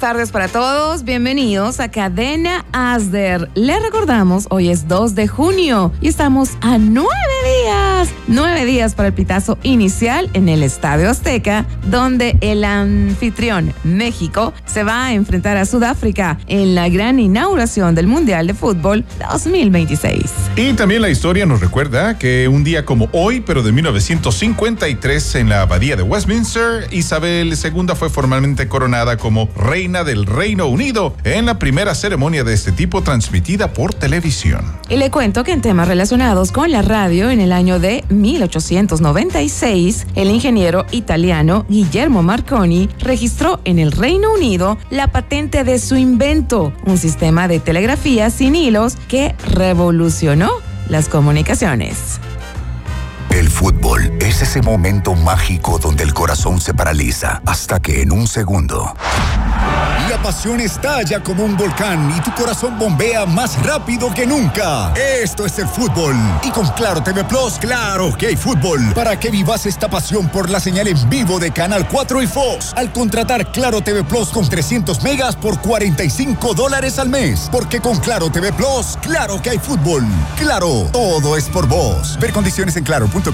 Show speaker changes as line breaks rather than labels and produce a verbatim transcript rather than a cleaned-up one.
tardes para todos, bienvenidos a Cadena Asder. Les recordamos, hoy es dos de junio y estamos a nueve días, nueve días para el pitazo inicial en el Estadio Azteca, donde el anfitrión México se va a enfrentar a Sudáfrica en la gran inauguración del Mundial de Fútbol dos mil veintiséis.
Y también la historia nos recuerda que un día como hoy, pero de mil novecientos cincuenta y tres, en la abadía de Westminster, Isabel segunda fue formalmente coronada como reina del Reino Unido en la primera ceremonia de este tipo transmitida por televisión.
Y le cuento que en temas relacionados con la radio, en el año de mil ochocientos noventa y seis, el ingeniero italiano Guillermo Marconi registró en el Reino Unido la patente de su invento, un sistema de telegrafía sin hilos que revolucionó las comunicaciones.
El fútbol es ese momento mágico donde el corazón se paraliza hasta que en un segundo la pasión estalla como un volcán y tu corazón bombea más rápido que nunca. Esto es el fútbol. Y con Claro T V Plus, claro que hay fútbol. Para que vivas esta pasión por la señal en vivo de Canal cuatro y Fox. Al contratar Claro T V Plus con trescientos megas por cuarenta y cinco dólares al mes. Porque con Claro T V Plus, claro que hay fútbol. Claro, todo es por vos. Ver condiciones en claro punto com.